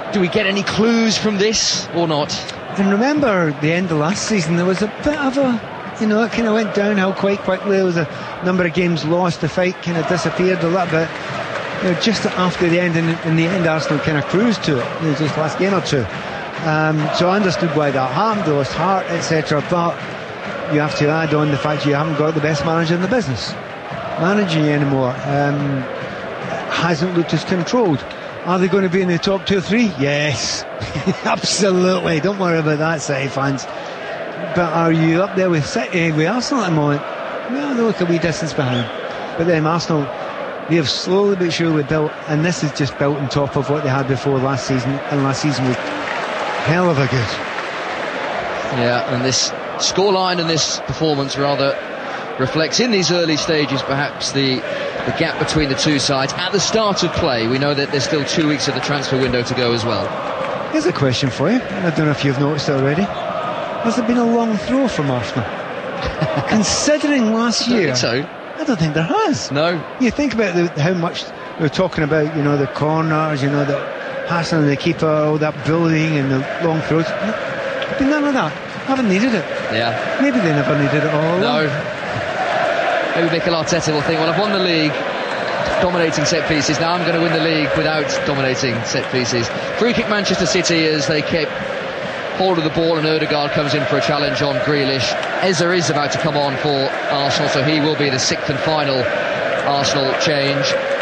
Do we get any clues from this or not? And remember the end of last season, there was a bit of a, you know, it kind of went downhill quite quickly. There was a number of games lost, the fight kind of disappeared a little bit. You know, just after the end, in the end, Arsenal kind of cruised to it. It was just last game or two. So I understood why that happened. They lost heart, etc. But you have to add on the fact you haven't got the best manager in the business managing you anymore. Hasn't looked as controlled. Are they going to be in the top 2 or 3? Yes. Absolutely. Don't worry about that, City fans. But are you up there with City, with Arsenal at the moment? Well, they look a wee distance behind. But then Arsenal, they have slowly but surely built, and this is just built on top of what they had before last season, and last season was hell of a good. Yeah, and this scoreline and this performance rather reflects in these early stages perhaps the gap between the two sides at the start of play. We know that there's still 2 weeks of the transfer window to go as well. Here's a question for you, I don't know if you've noticed it already. Has there been a long throw from Arsenal? Considering last year, I don't think there has. No. You think about how much we're talking about, you know, the corners, you know, the passing the keeper, all that building and the long throws. Been none of that. Haven't needed it. Yeah. Maybe they never needed it all along. No. Maybe Mikel Arteta will think, well, I've won the league dominating set pieces, now I'm going to win the league without dominating set pieces. Free kick Manchester City as they keep hold of the ball, and Ødegaard comes in for a challenge on Grealish. Eze is about to come on for Arsenal, so he will be the 6th and final Arsenal change.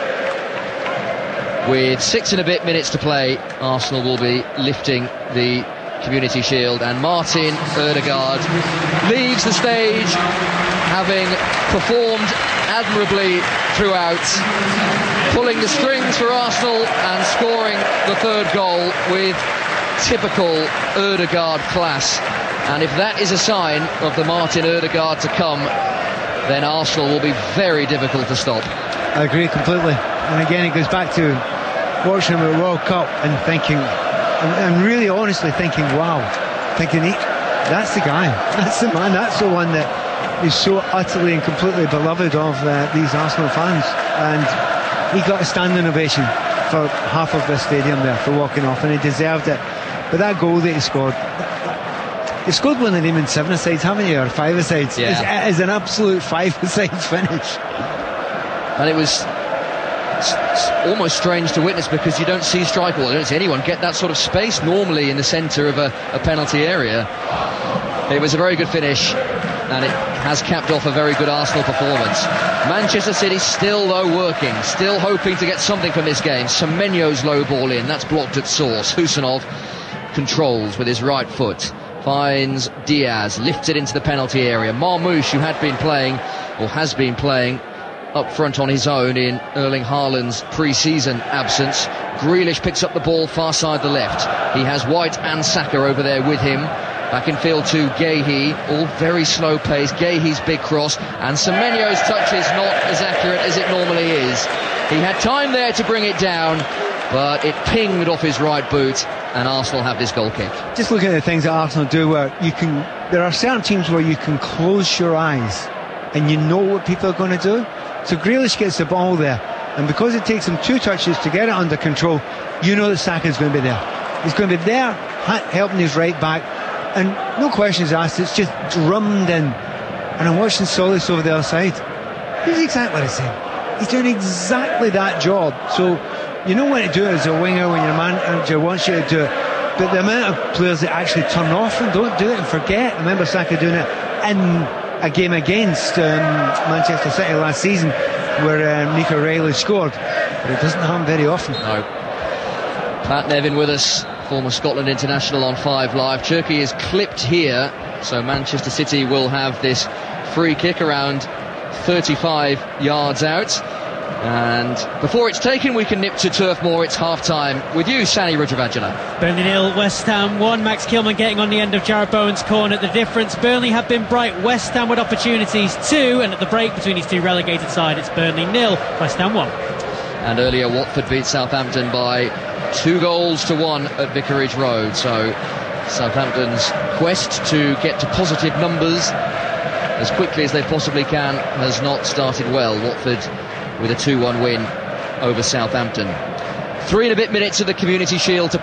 With 6 and a bit minutes to play, Arsenal will be lifting the Community Shield, and Martin Ødegaard leaves the stage having performed admirably throughout, pulling the strings for Arsenal and scoring the 3rd goal with typical Ødegaard class. And if that is a sign of the Martin Ødegaard to come, then Arsenal will be very difficult to stop. I agree completely. And again, it goes back to watching him at the World Cup and thinking, and really honestly thinking, wow, thinking that's the guy, that's the man, that's the one that is so utterly and completely beloved of these Arsenal fans. And he got a standing ovation for half of the stadium there for walking off, and he deserved it. But that goal that he scored, you scored one of them in 7-a-sides, haven't you, or 5-a-sides? Yeah. It's an absolute 5-a-side finish. And it was almost strange to witness, because you don't see striker, well, you don't see anyone get that sort of space normally in the centre of a penalty area. It was a very good finish, and it has capped off a very good Arsenal performance. Manchester City still, though, working, still hoping to get something from this game. Semenyo's low ball in, that's blocked at source. Husanov controls with his right foot, finds Diaz, lifts it into the penalty area. Marmoush, who had been playing, or has been playing, up front on his own in Erling Haaland's pre-season absence. Grealish picks up the ball far side the left. He has White and Saka over there with him. Back in field to Guéhi, all very slow pace. Guéhi's big cross, and Semenyo's touch is not as accurate as it normally is. He had time there to bring it down, but it pinged off his right boot, and Arsenal have this goal kick. Just looking at the things that Arsenal do, where there are certain teams where you can close your eyes and you know what people are going to do. So Grealish gets the ball there, and because it takes him 2 touches to get it under control, you know that Saka's going to be there. He's going to be there helping his right back, and no questions asked, it's just drummed in. And I'm watching Solis over the other side. He's exactly the same. He's doing exactly that job. So you know when to do it as a winger, when your manager wants you to do it. But the amount of players that actually turn off and don't do it and forget. I remember Saka doing it in a game against Manchester City last season, where Nico Riley scored, but it doesn't happen very often. No. Pat Nevin with us, former Scotland international on 5 Live. Cherki is clipped here, so Manchester City will have this free kick around 35 yards out. And before it's taken, we can nip to Turf Moor. It's half-time with you, Sani Rajavajana. Burnley 0, West Ham 1. Max Kilman getting on the end of Jarrod Bowen's corner. The difference, Burnley have been bright, West Ham with opportunities too, and at the break between these two relegated sides, it's Burnley 0, West Ham 1. And earlier Watford beat Southampton by 2-1 at Vicarage Road. So Southampton's quest to get to positive numbers as quickly as they possibly can has not started well. Watford with a 2-1 win over Southampton. 3 and a bit minutes of the Community Shield to